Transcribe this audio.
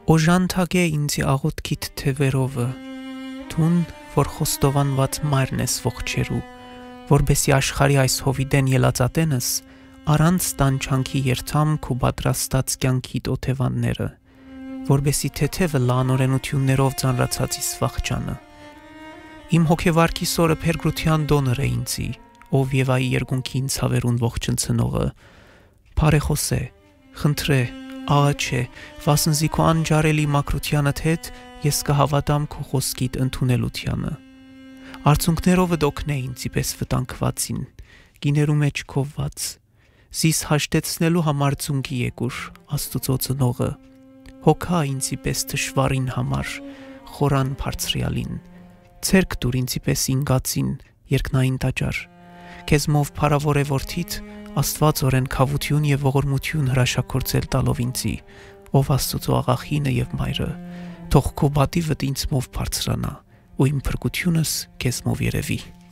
Օժանթագ է ինձի աղոթքիդ թևերովը, դուն, որ խոստովանված մայրն ես ողջերու, որբեսի աշխարհի այս հովիդեն ելածատենս, առանց տանչանքի երթամք ու պատրաստած կյանքիդ օթևանները, որբեսի թեթևը լանորենություններով ծանրացածիս վախճանը։ Իմ հոգևարքի սորը փերգրության դոնոր է ինձի, ով եւ այ երկունքի ինձ հավերուն ողջնցնողը, բարեխոսե, խնդրե, աղաչե, վասնզի քո անջարելի մաքրությանդ հետ ես կհավատամ քո խոսքիդ ընդունելությանը։ Արցունքներովդ օգնե ինձի պես վտանգվածին, գիներու մեջ քովված, զիս հաշտեցնելու համար ծունկի եկուր, Աստուծո ծնողը, հոգա ինձի պես թշվարին համար, խորան բարձրյալին, ցերկ դուր ինձի պես ինգացին, երկնային տաճար, քեզմով փարավոր է որդիդ, Աստված օրեն քավություն եւ ողորմություն հրաշակորձել տալով ինձի, ով Աստծո աղախինը եւ մայրը, թող քո բադիվդ ինձմով բարձրանա, ու իմ փրկությունս քեզմով երևի։